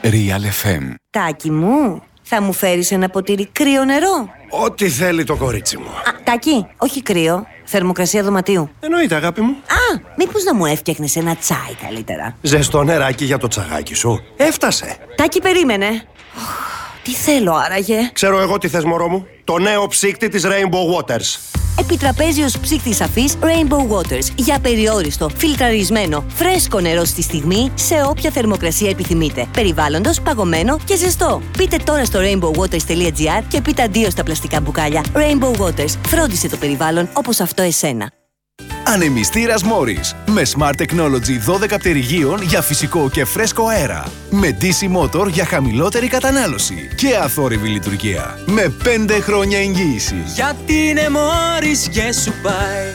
Real FM. Τάκη μου, θα μου φέρεις ένα ποτήρι κρύο νερό? Ό,τι θέλει το κορίτσι μου. Τάκη, όχι κρύο. Θερμοκρασία δωματίου. Εννοείται, αγάπη μου. Μήπως να μου έφτιαχνες ένα τσάι καλύτερα? Ζεστό νεράκι για το τσαγάκι σου. Έφτασε. Τάκη, περίμενε. Τι θέλω άραγε? Ξέρω εγώ τι θες, μωρό μου. Το νέο ψύκτη της Rainbow Waters. Επιτραπέζιος ψύκτης αφής Rainbow Waters. Για περιόριστο, φιλτραρισμένο, φρέσκο νερό στη στιγμή, σε όποια θερμοκρασία επιθυμείτε. Περιβάλλοντος, παγωμένο και ζεστό. Μπείτε τώρα στο rainbowwaters.gr και πείτε αντίο στα πλαστικά μπουκάλια. Rainbow Waters. Φρόντισε το περιβάλλον όπως αυτό εσένα. Ανεμιστήρας Morris με Smart Technology 12 πτερυγίων για φυσικό και φρέσκο αέρα. Με DC Motor για χαμηλότερη κατανάλωση και αθόρυβη λειτουργία. Με 5 χρόνια εγγύηση. Γιατί είναι Morris και σου πάει.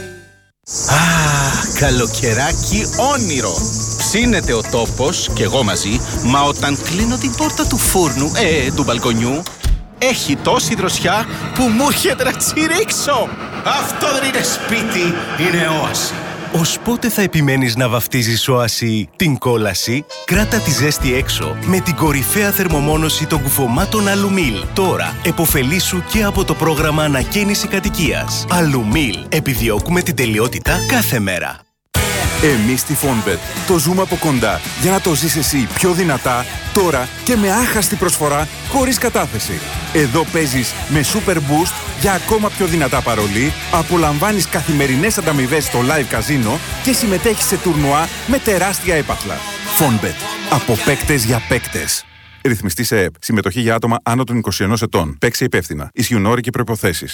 Καλοκαιράκι όνειρο. Ψήνεται ο τόπος και εγώ μαζί, μα όταν κλείνω την πόρτα του φούρνου, του μπαλκονιού, έχει τόση δροσιά που μου έρχεται να τσιρίξω. Αυτό δεν είναι σπίτι, είναι όαση. Ως πότε θα επιμένεις να βαφτίζεις όαση την κόλαση? Κράτα τη ζέστη έξω με την κορυφαία θερμομόνωση των κουφωμάτων Αλουμίλ. Τώρα εποφελήσου και από το πρόγραμμα ανακαίνιση κατοικίας. Αλουμίλ. Επιδιώκουμε την τελειότητα κάθε μέρα. Εμείς στη Fonbet το ζούμε από κοντά για να το ζεις εσύ πιο δυνατά, τώρα και με άχαστη προσφορά χωρίς κατάθεση. Εδώ παίζεις με Super Boost για ακόμα πιο δυνατά παρολί, απολαμβάνεις καθημερινές ανταμοιβές στο live καζίνο και συμμετέχεις σε τουρνουά με τεράστια έπαθλα. Fonbet. Από παίκτες για παίκτες. Ρυθμιστή σε ΕΕΠ. Συμμετοχή για άτομα άνω των 21 ετών. Παίξε υπεύθυνα. Ισχύουν όροι και προϋποθέσεις.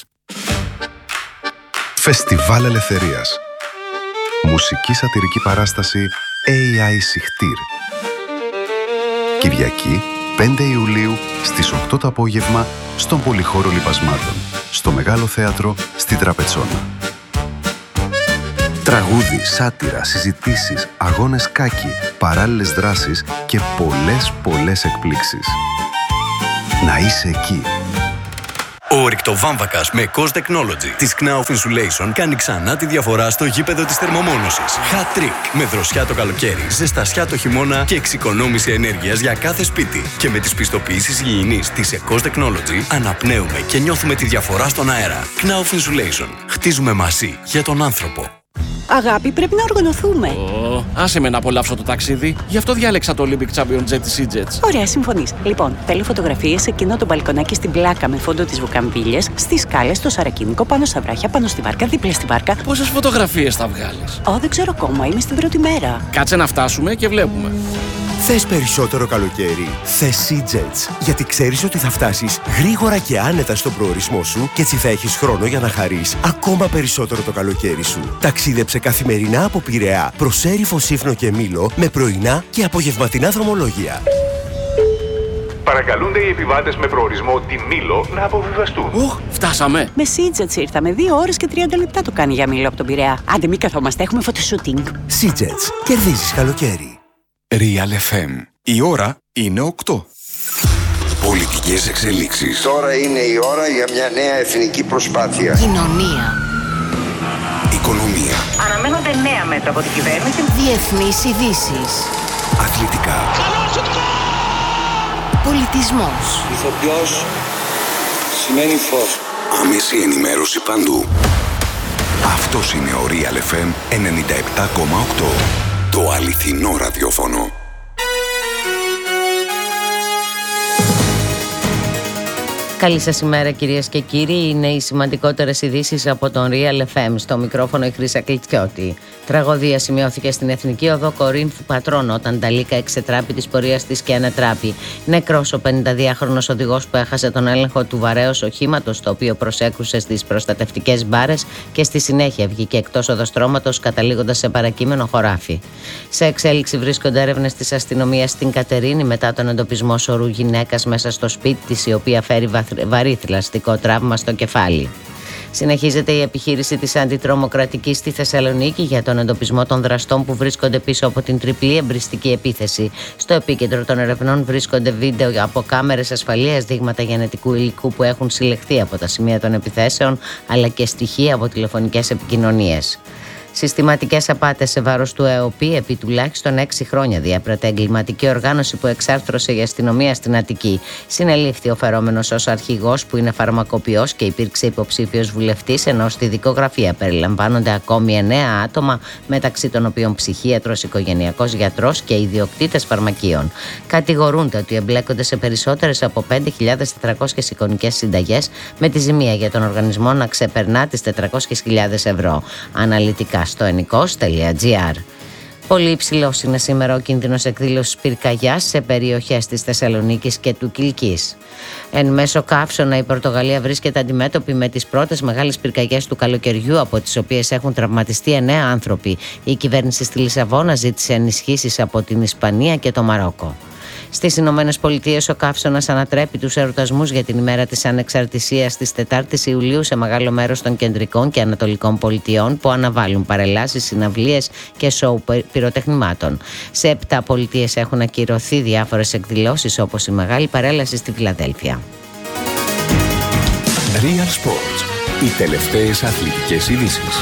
Φεστιβάλ Ελευθερίας. Μουσική σατιρική παράσταση AI Σιχτήρ. Κυριακή 5 Ιουλίου στις 8 το απόγευμα στον Πολυχώρο Λιπασμάτων, στο Μεγάλο Θέατρο στη Τραπετσόνα. Τραγούδι, σάτυρα, συζητήσεις, αγώνες κάκι, παράλληλες δράσεις και πολλές εκπλήξεις. Να είσαι εκεί. Ο ορυκτοβάμβακας με COS Technology της Knauf Insulation κάνει ξανά τη διαφορά στο γήπεδο της θερμομόνωσης. Hat trick με δροσιά το καλοκαίρι, ζεστασιά το χειμώνα και εξοικονόμηση ενέργειας για κάθε σπίτι. Και με τις πιστοποιήσεις υγιεινής της COS Technology αναπνέουμε και νιώθουμε τη διαφορά στον αέρα. Knauf Insulation. Χτίζουμε μαζί για τον άνθρωπο. Αγάπη, πρέπει να οργανωθούμε. Άσε με να απολαύσω το ταξίδι. Γι' αυτό διάλεξα το Olympic Champion Jet της EasyJet. Ωραία, συμφωνείς. Λοιπόν, θέλω φωτογραφίες σε εκείνο το μπαλκονάκι στην πλάκα με φόντο τις βουκαμβίλιες, στις σκάλες, στο Σαρακίνικο, πάνω στα βράχια, πάνω στη βάρκα, δίπλα στη βάρκα. Πόσες φωτογραφίες θα βγάλεις? Δεν ξέρω ακόμα. Είμαι στην πρώτη μέρα. Κάτσε να φτάσουμε και βλέπουμε. Θες περισσότερο καλοκαίρι? Θες EasyJet. Γιατί ξέρεις ότι θα φτάσεις γρήγορα και άνετα στον προορισμό σου και έτσι θα έχεις χρόνο για να χαρείς ακόμα περισσότερο το καλοκαίρι σου. Ταξίδεψε καθημερινά από Πειραιά προς Έριφο, Σύφνο και Μήλο με πρωινά και απογευματινά δρομολόγια. Παρακαλούνται οι επιβάτες με προορισμό τη Μήλο να αποβιβαστούν. Φτάσαμε. Με EasyJet ήρθαμε. 2 ώρες και 30 λεπτά το κάνει για Μήλο από τον Πειραιά. Άντε, μην καθόμαστε, έχουμε φωτοσούτινγκ. EasyJet. Κερδίζεις καλοκαίρι. Real FM. Η ώρα είναι 8. Πολιτικές εξελίξεις. Τώρα είναι η ώρα για μια νέα εθνική προσπάθεια. Κοινωνία. Οικονομία. Αναμένονται νέα μέτρα από την κυβέρνηση. Διεθνείς ειδήσεις. Αθλητικά. Πολιτισμός. Ηθοποιός σημαίνει φως. Άμεση ενημέρωση παντού. Αυτός είναι ο Real FM 97,8. Το αληθινό ραδιόφωνο. Καλή σας ημέρα κυρίες και κύριοι. Είναι οι σημαντικότερες ειδήσεις από τον Real FM. Στο μικρόφωνο η Χρύσα Κλητιώτη. Τραγωδία σημειώθηκε στην Εθνική Οδό Κορίνθου Πατρών όταν τα λύκα εξετράπη της πορείας της και ανατράπη. Νεκρός ο 52χρονος οδηγός που έχασε τον έλεγχο του βαρέως οχήματος, το οποίο προσέκρουσε στις προστατευτικές μπάρες και στη συνέχεια βγήκε εκτός οδοστρώματος, καταλήγοντας σε παρακείμενο χωράφι. Σε εξέλιξη βρίσκονται έρευνες της αστυνομίας στην Κατερίνη μετά τον εντοπισμό σωρού γυναίκας μέσα στο σπίτι της, η οποία φέρει βαρύ θηλαστικό τραύμα στο κεφάλι. Συνεχίζεται η επιχείρηση της αντιτρομοκρατικής στη Θεσσαλονίκη για τον εντοπισμό των δραστών που βρίσκονται πίσω από την τριπλή εμπριστική επίθεση. Στο επίκεντρο των ερευνών βρίσκονται βίντεο από κάμερες ασφαλείας, δείγματα γενετικού υλικού που έχουν συλλεχθεί από τα σημεία των επιθέσεων, αλλά και στοιχεία από τηλεφωνικές επικοινωνίες. Συστηματικές απάτες σε βάρος του ΕΟΠΗ επί τουλάχιστον 6 χρόνια διέπρατε εγκληματική οργάνωση που εξάρθρωσε η αστυνομία στην Αττική. Συνελήφθη ο φερόμενος ως αρχηγός που είναι φαρμακοποιός και υπήρξε υποψήφιος βουλευτής, ενώ στη δικογραφία περιλαμβάνονται ακόμη 9 άτομα, μεταξύ των οποίων ψυχίατρος, οικογενειακός γιατρός και ιδιοκτήτες φαρμακείων. Κατηγορούνται ότι εμπλέκονται σε περισσότερες από 5.400 εικονικές συνταγές, με τη ζημία για τον οργανισμό να ξεπερνά τις 400.000 ευρώ. Αναλυτικά στο ennikos.gr. Πολύ υψηλός είναι σήμερα ο κίνδυνος εκδήλωσης πυρκαγιάς σε περιοχές της Θεσσαλονίκης και του Κιλκής. Εν μέσω καύσωνα η Πορτογαλία βρίσκεται αντιμέτωπη με τις πρώτες μεγάλες πυρκαγιές του καλοκαιριού, από τις οποίες έχουν τραυματιστεί 9 άνθρωποι. Η κυβέρνηση στη Λισαβόνα ζήτησε ενισχύσεις από την Ισπανία και το Μαρόκο. Στις Ηνωμένες Πολιτείες ο καύσωνας ανατρέπει τους εορτασμούς για την ημέρα της ανεξαρτησίας της 4ης Ιουλίου σε μεγάλο μέρος των κεντρικών και ανατολικών πολιτιών, που αναβάλουν παρελάσεις, συναυλίες και σοου πυροτεχνημάτων. Σε 7 πολιτείες έχουν ακυρωθεί διάφορες εκδηλώσεις, όπως η μεγάλη παρέλαση στη Φιλαδέλφια. Real Sports. Οι τελευταίες αθλητικές ειδήσεις.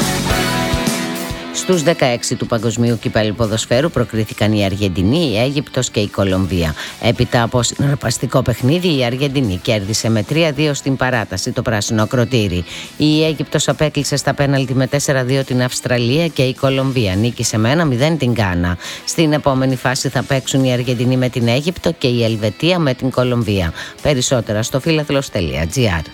Στους 16 του Παγκοσμίου Κυπέλλου Ποδοσφαίρου προκρίθηκαν η Αργεντινή, η Αίγυπτος και η Κολομβία. Έπειτα από συναρπαστικό παιχνίδι, η Αργεντινή κέρδισε με 3-2 στην παράταση το πράσινο ακροτήρι. Η Αίγυπτος απέκλεισε στα πέναλτι με 4-2 την Αυστραλία και η Κολομβία νίκησε με 1-0 την Γκάνα. Στην επόμενη φάση θα παίξουν η Αργεντινή με την Αίγυπτο και η Ελβετία με την Κολομβία. Περισσότερα στο philathlos.gr.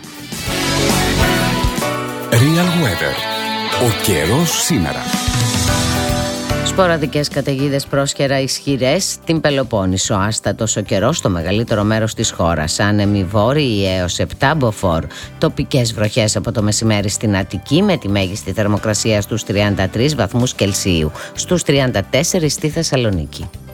Real Weather. Ο καιρός σήμερα. Σποραδικές καταιγίδες πρόσχερα ισχυρές στην Πελοπόννησο. Άστατος ο καιρός στο μεγαλύτερο μέρος της χώρας. Άνεμοι βόρειοι έως 7 μποφόρ. Τοπικές βροχές από το μεσημέρι στην Αττική, με τη μέγιστη θερμοκρασία στους 33 βαθμούς Κελσίου. Στους 34 στη Θεσσαλονίκη.